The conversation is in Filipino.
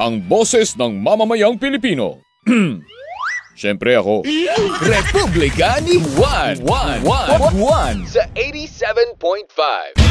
ang boses ng mamamayang Pilipino. Siyempre ako. Republika ni Juan. Juan Sa 87.5.